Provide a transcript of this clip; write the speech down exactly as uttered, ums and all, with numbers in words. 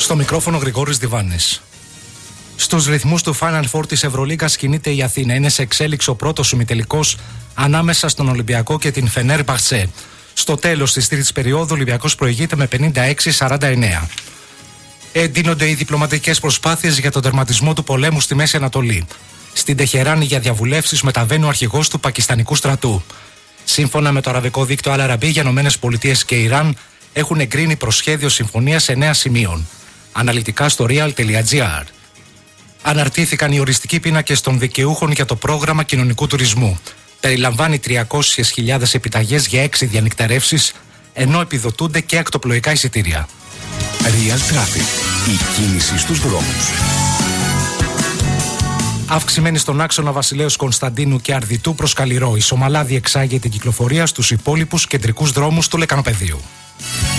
Στο μικρόφωνο Γρηγόρης Διβάνης. Στους ρυθμούς του Final Four της Ευρωλίγκας κινείται η Αθήνα. Είναι σε εξέλιξη ο πρώτος ημιτελικός ανάμεσα στον Ολυμπιακό και την Φενέρμπαχτσε. Στο τέλος της τρίτης περίοδου, ο Ολυμπιακός προηγείται με πενήντα έξι σαράντα εννέα. Εντείνονται οι διπλωματικές προσπάθειες για τον τερματισμό του πολέμου στη Μέση Ανατολή. Στην Τεχεράνη για διαβουλεύσεις μεταβαίνει ο αρχηγός του Πακιστανικού στρατού. Σύμφωνα με το αραβικό δίκτυο Al Arabi, οι Ηνωμένες Πολιτείες και Ιράν έχουν εγκρίνει προσχέδιο συμφωνίας εννέα σημείων. Αναλυτικά στο real τελεία gr. Αναρτήθηκαν οι οριστικοί πίνακες των δικαιούχων για το πρόγραμμα κοινωνικού τουρισμού. Περιλαμβάνει τριακόσιες χιλιάδες επιταγές για έξι διανυκτερεύσεις, ενώ επιδοτούνται και ακτοπλοϊκά εισιτήρια. Real Traffic. Η κίνηση στους δρόμους. Αυξημένη στον άξονα Βασιλέως Κωνσταντίνου και Αρδιτού προς Καλλιρό, η Σομαλά διεξάγει την κυκλοφορία στους υπόλοιπους κεντρικούς δρόμους του Λεκανοπεδίου.